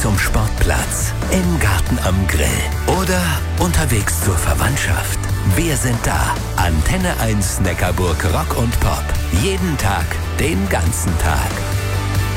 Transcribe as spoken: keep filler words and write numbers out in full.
zum Sportplatz, im Garten am Grill oder unterwegs zur Verwandtschaft. Wir sind da. Antenne eins Neckarburg Rock und Pop. Jeden Tag, den ganzen Tag.